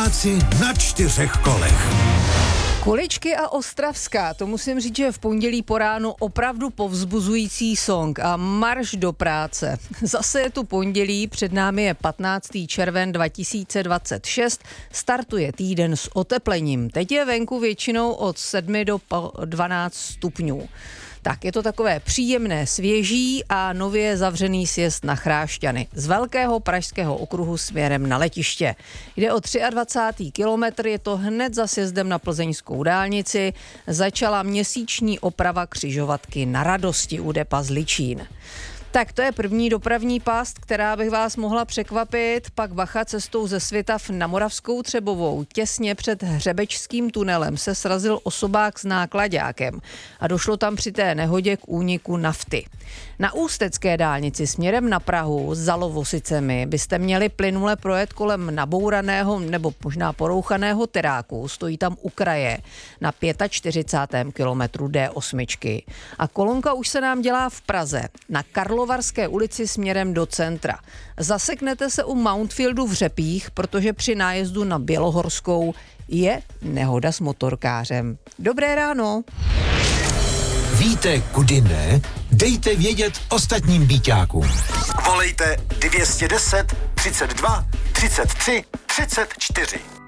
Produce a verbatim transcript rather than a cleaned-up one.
Pražáci na čtyřech kolech. Kuličky a Ostravská, to musím říct, že v pondělí po ránu opravdu povzbuzující song a marš do práce. Zase je tu pondělí, před námi je patnáctého června dva tisíce dvacet šest, startuje týden s oteplením. Teď je venku většinou od sedmi do dvanácti stupňů. Tak je to takové příjemné svěží a nově zavřený sjezd na Chrášťany z velkého pražského okruhu směrem na letiště. Jde o dvacátý třetí kilometr, je to hned za sjezdem na plzeňskou dálnici. Začala měsíční oprava křižovatky Na Radosti u depa Zličín. Tak to je první dopravní past, která bych vás mohla překvapit. Pak bacha, cestou ze Svitav na Moravskou Třebovou. Těsně před Hřebečským tunelem se srazil osobák s náklaďákem a došlo tam při té nehodě k úniku nafty. Na ústecké dálnici směrem na Prahu za Lovosicemi byste měli plynule projet kolem nabouraného nebo možná porouchaného teráku. Stojí tam u kraje na čtyřicátém pátém kilometru D osm. A kolonka už se nám dělá v Praze na Karlovarské ulici směrem do centra. Zaseknete se u Mountfieldu v Řepích, protože při nájezdu na Bělohorskou je nehoda s motorkářem. Dobré ráno. Víte, kudy ne? Dejte vědět ostatním býťákům. Volejte dvě stě deset, třicet dva, třicet tři, třicet čtyři.